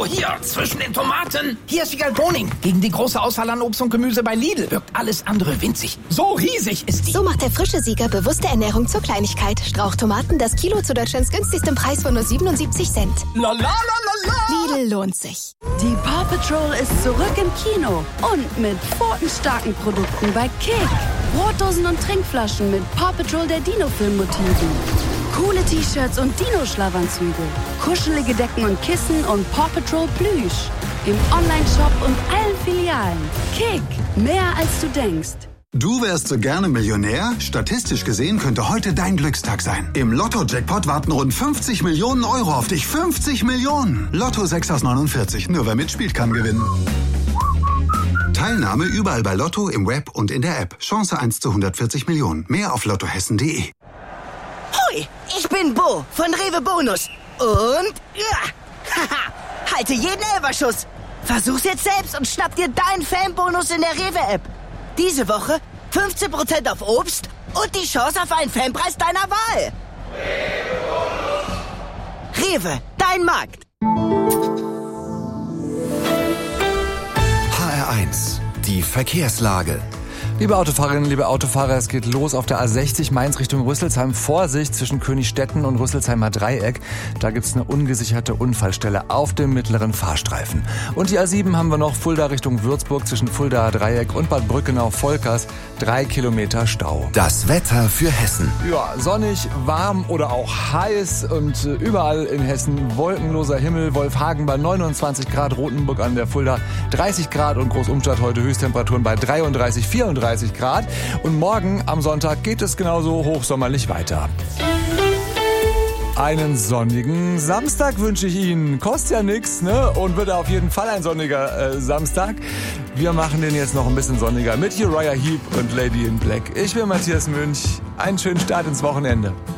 So, hier, zwischen den Tomaten. Hier ist Wiegald Boning. Gegen die große Auswahl an Obst und Gemüse bei Lidl wirkt alles andere winzig. So riesig ist die. So macht der frische Sieger bewusste Ernährung zur Kleinigkeit. Strauchtomaten, das Kilo zu Deutschlands günstigstem Preis von nur 77 Cent. La la la la la. Lidl lohnt sich. Die Paw Patrol ist zurück im Kino und mit pfotenstarken Produkten bei Kick. Brotdosen und Trinkflaschen mit Paw Patrol der Dino-Film-Motiven. Coole T-Shirts und Dino-Schlafanzüge. Kuschelige Decken und Kissen und Paw Patrol Plüsch. Im Online-Shop und allen Filialen. Kick, mehr als du denkst. Du wärst so gerne Millionär? Statistisch gesehen könnte heute dein Glückstag sein. Im Lotto-Jackpot warten rund 50 Millionen Euro auf dich. 50 Millionen! Lotto 6 aus 49. Nur wer mitspielt, kann gewinnen. Teilnahme überall bei Lotto, im Web und in der App. Chance 1 zu 140 Millionen. Mehr auf lottohessen.de. Hui, ich bin Bo von Rewe Bonus. Und haha, halte jeden Elferschuss. Versuch's jetzt selbst und schnapp dir deinen Fanbonus in der Rewe-App. Diese Woche 15% auf Obst und die Chance auf einen Fanpreis deiner Wahl. Rewe, dein Markt. HR1, die Verkehrslage. Liebe Autofahrerinnen, liebe Autofahrer, es geht los auf der A60 Mainz Richtung Rüsselsheim. Vorsicht zwischen Königstetten und Rüsselsheimer Dreieck. Da gibt's eine ungesicherte Unfallstelle auf dem mittleren Fahrstreifen. Und die A7 haben wir noch Fulda Richtung Würzburg zwischen Fuldaer Dreieck und Bad Brückenau-Volkers. 3 Kilometer Stau. Das Wetter für Hessen. Ja, sonnig, warm oder auch heiß und überall in Hessen wolkenloser Himmel. Wolfhagen bei 29 Grad, Rothenburg an der Fulda 30 Grad und Großumstadt heute Höchsttemperaturen bei 33, 34 Grad. Und morgen am Sonntag geht es genauso hochsommerlich weiter. Einen sonnigen Samstag wünsche ich Ihnen. Kostet ja nichts, ne? Und wird auf jeden Fall ein sonniger Samstag. Wir machen den jetzt noch ein bisschen sonniger mit Uriah Heep und Lady in Black. Ich bin Matthias Münch. Einen schönen Start ins Wochenende.